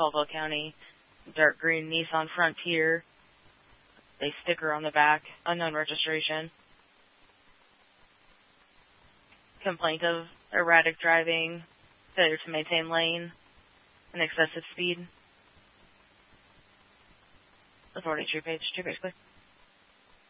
Colville County. Dark green Nissan Frontier. A sticker on the back. Unknown registration. Complaint of erratic driving, failure to maintain lane, and excessive speed. Authority, true page, clear.